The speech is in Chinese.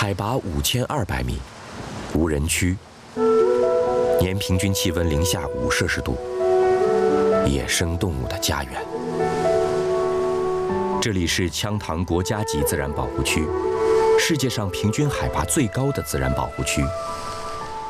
海拔5200米，无人区，年平均气温零下5°C，野生动物的家园。这里是羌塘国家级自然保护区，世界上平均海拔最高的自然保护区。